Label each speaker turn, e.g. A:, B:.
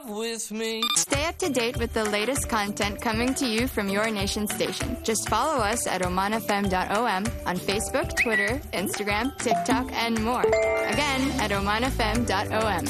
A: love with me.
B: Stay up to date with the latest content coming to you from your nation station. Just follow us at omanfm.om on Facebook, Twitter, Instagram, TikTok, and more. Again, at omanfm.om.